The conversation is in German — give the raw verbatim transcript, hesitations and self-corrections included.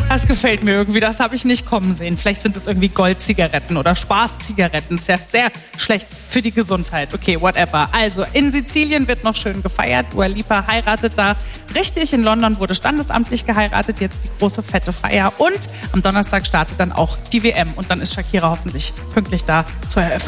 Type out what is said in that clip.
Das gefällt mir irgendwie, das habe ich nicht kommen sehen. Vielleicht sind es irgendwie Goldzigaretten oder Spaßzigaretten. Ist ja sehr schlecht für die Gesundheit. Okay, whatever. Also, in Sizilien wird noch schön gefeiert. Dua Lipa heiratet da richtig. In London wurde standesamtlich geheiratet. Jetzt die große, fette Feier. Und am Donnerstag startet dann auch die W M. Und dann ist Shakira hoffentlich pünktlich da zur Eröffnung.